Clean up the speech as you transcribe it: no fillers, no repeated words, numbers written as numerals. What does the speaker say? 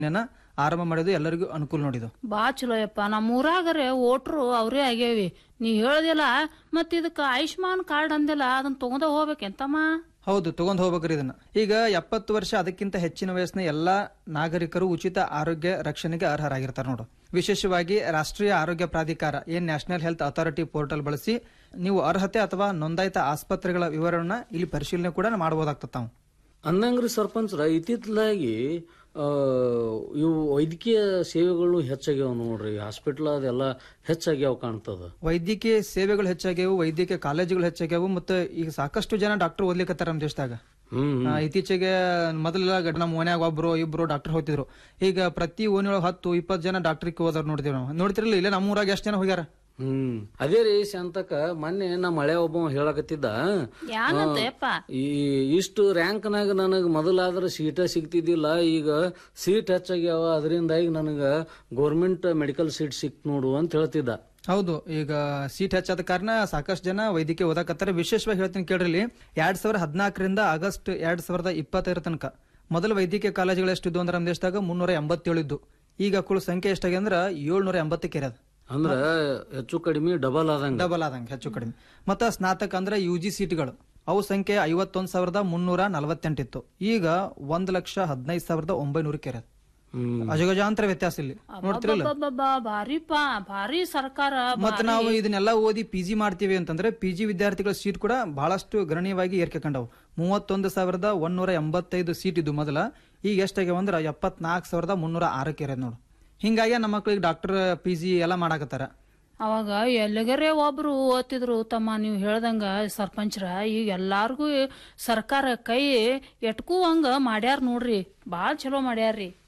ಆರಂಭ ಮಾಡಿದ್ದು ಎಲ್ಲರಿಗೂ ಅನುಕೂಲ ನೋಡಿದು. ಬಾ ಚಲೋ ಯಪ್ಪ. ನಮ್ಮೂರಾಗರೆ ಓಟ್ರು ಅವ್ರೇ ಆಗ್ಯಾವಿ. ನೀ ಹೇಳ್ದಿಲ್ಲ ಮತ್ ಇದಕ್ಕ ಆಯುಷ್ಮಾನ್ ಕಾರ್ಡ್ ಅಂದಿಲ್ಲ, ಅದನ್ನ ತಗೊಂಡ ಹೋಗ್ಬೇಕೆಂತಮ್ಮ? ಹೌದು, ತಗೊಂಡ್ ಹೋಗ್ಬೇಕ್ರಿ ಇದನ್ನ. ಈಗ 70 ವರ್ಷ ಅದಕ್ಕಿಂತ ಹೆಚ್ಚಿನ ವಯಸ್ಸಿನ ಎಲ್ಲಾ ನಾಗರಿಕರು ಉಚಿತ ಆರೋಗ್ಯ ರಕ್ಷಣೆಗೆ ಅರ್ಹರಾಗಿರ್ತಾರೆ ನೋಡು. ವಿಶೇಷವಾಗಿ ರಾಷ್ಟ್ರೀಯ ಆರೋಗ್ಯ ಪ್ರಾಧಿಕಾರ ನ್ಯಾಷನಲ್ ಹೆಲ್ತ್ ಅಥಾರಿಟಿ ಪೋರ್ಟಲ್ ಬಳಸಿ ನೀವು ಅರ್ಹತೆ ಅಥವಾ ನೋಂದಾಯಿತ ಆಸ್ಪತ್ರೆಗಳ ವಿವರನ್ನ ಇಲ್ಲಿ ಪರಿಶೀಲನೆ ಕೂಡ ಮಾಡಬಹುದಾಗ್ತದೆ. ತಾವು ಅಂದಂಗ್ರಿ ಸರ್ಪಂಚ್ರ, ಇತ್ತಿತ್ತಲಾಗಿ ಇವು ವೈದ್ಯಕೀಯ ಸೇವೆಗಳು ಹೆಚ್ಚಾಗ್ಯಾವ ನೋಡ್ರಿ. ಹಾಸ್ಪಿಟಲ್ ಅದೆಲ್ಲ ಹೆಚ್ಚಾಗ್ಯಾವ ಕಾಣ್ತದ. ವೈದ್ಯಕೀಯ ಸೇವೆಗಳು ಹೆಚ್ಚಾಗ್ಯಾವು, ವೈದ್ಯಕೀಯ ಕಾಲೇಜುಗಳು ಹೆಚ್ಚಾಗ್ಯಾವು, ಮತ್ತೆ ಈಗ ಸಾಕಷ್ಟು ಜನ ಡಾಕ್ಟರ್ ಓದ್ಲಿಕ್ಕತ್ತಾರ ನಮ್ಮ ದೇಶದಾಗ. ಇತ್ತೀಚೆಗೆ ಮೊದಲೆಲ್ಲ ನಮ್ಮ ಮನ್ಯಾಗ ಒಬ್ರು ಇಬ್ರು ಡಾಕ್ಟರ್ ಹೋಗ್ತಿದ್ರು. ಈಗ ಪ್ರತಿ ಓಣಿಯೊಳಗೆ 10-20 ಜನ ಡಾಕ್ಟರ್ಗೆ ಹೋದಾರ ನೋಡಿದೇವ್ ನಾವು. ನೋಡ್ತಿರಲಿಲ್ಲ, ಇಲ್ಲ ನಮ್ಮೂರಾಗ ಎಷ್ಟು ಜನ ಹೋಗ್ಯಾರ. ಅದೇ ರೀ ಶಾಂತಕ, ಮೊನ್ನೆ ನಮ್ಮ ಹಳೆ ಒಬ್ಬ ಹೇಳಕತ್ತಿದ್ದ, ಇಷ್ಟು ರ್ಯಾಂಕ್ನಾಗ ನನಗ್ ಮೊದಲಾದ್ರೆ ಸೀಟ ಸಿಗ್ತಿದ್ದಿಲ್ಲ, ಈಗ ಸೀಟ್ ಹೆಚ್ಚಾಗ್ಯಾವ, ಅದರಿಂದಾಗಿ ನನಗ ಗೌರ್ಮೆಂಟ್ ಮೆಡಿಕಲ್ ಸೀಟ್ ಸಿಕ್ತು ನೋಡು ಅಂತ ಹೇಳ್ತಿದ್ದ. ಹೌದು, ಈಗ ಸೀಟ್ ಹೆಚ್ಚಾದ ಕಾರಣ ಸಾಕಷ್ಟು ಜನ ವೈದ್ಯಕೀಯ ಓದಾಕತ್ತಾರೆ. ವಿಶೇಷವಾಗಿ ಹೇಳ್ತೀನಿ ಕೇಳ್ರಿ, 2014ರಿಂದ ಆಗಸ್ಟ್ 2025 ತನಕ ಮೊದಲು ವೈದ್ಯಕೀಯ ಕಾಲೇಜುಗಳು ಎಷ್ಟಿದ್ದು ಅಂದ್ರೆ ನಮ್ಮ ದೇಶದಾಗ 387 ಇದ್ದು. ಈಗ ಕುಳ ಸಂಖ್ಯೆ ಎಷ್ಟಾಗಿ ಅಂದ್ರೆ 780 ಇರೋದು. ಅಂದ್ರ ಹೆಚ್ಚು ಕಡಿಮೆ ಡಬಲ್ ಆದಂಗ ಹೆಚ್ಚು ಕಡಿಮೆ. ಮತ್ತ ಸ್ನಾತಕ ಅಂದ್ರೆ UG ಸೀಟ್ಗಳು ಅವು ಸಂಖ್ಯೆ 51,348 ಇತ್ತು. ಈಗ 1,15,900 ಇರೋದು. ಅಜಗಜಾಂತರ ವ್ಯತ್ಯಾಸ ಇಲ್ಲಿ ನೋಡ್ತಿರಲ್ಲ. ಭಾರಿ ಸರ್ಕಾರ. ಮತ್ತೆ ನಾವು ಇದನ್ನೆಲ್ಲ ಓದಿ PG ಮಾಡ್ತೀವಿ ಅಂತಂದ್ರೆ PG ವಿದ್ಯಾರ್ಥಿಗಳ ಸೀಟ್ ಕೂಡ ಬಹಳಷ್ಟು ಗಣನೀಯವಾಗಿ ಏರಿಕೆ ಕಂಡವು. 31,185 ಸೀಟ್ ಇದ್ದು ಮೊದಲ, ಈಗ ಎಷ್ಟಾಗ್ಯಾವ ಅಂದ್ರೆ 74,306 ಇರೋದು ನೋಡು. ಹಿಂಗಾಗಿ ನಮ್ಮ ಮಕ್ಳಿಗೆ ಡಾಕ್ಟರ್ PG ಎಲ್ಲ ಮಾಡಾಕತ್ತಾರ. ಅವಾಗ ಎಲ್ಲಿಗರೆ ಒಬ್ರು ಓದ್ತಿದ್ರು ತಮ್ಮ, ನೀವು ಹೇಳ್ದಂಗ ಸರ್ಪಂಚ್ರ. ಈಗ ಎಲ್ಲಾರ್ಗು ಸರ್ಕಾರ ಕೈ ಎಟ್ಕೂ ಹಂಗ ಮಾಡ್ಯಾರ ನೋಡ್ರಿ, ಬಾಳ್ ಚಲೋ ಮಾಡ್ಯಾರ್ರಿ.